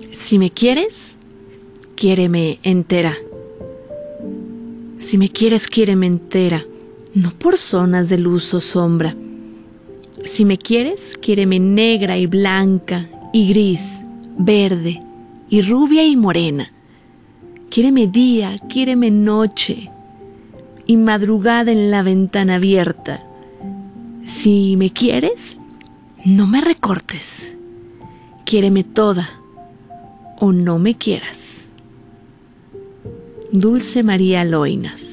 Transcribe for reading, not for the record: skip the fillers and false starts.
Si me quieres, quiéreme entera. Si me quieres, quiéreme entera, no por zonas de luz o sombra. Si me quieres, quiéreme negra y blanca y gris, verde y rubia y morena. Quiéreme día, quiéreme noche y madrugada en la ventana abierta. Si me quieres, no me recortes. Quiéreme toda o no me quieras. Dulce María Loinas.